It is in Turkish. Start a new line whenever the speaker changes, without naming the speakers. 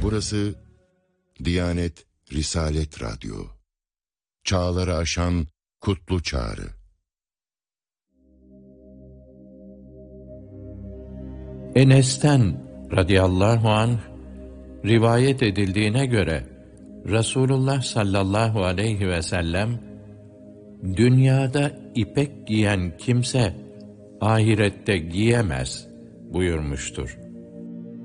Burası Diyanet Risalet Radyo. Çağları aşan kutlu çağrı.
Enes'ten radıyallahu anh rivayet edildiğine göre Resulullah sallallahu aleyhi ve sellem, dünyada ipek giyen kimse ahirette giyemez buyurmuştur.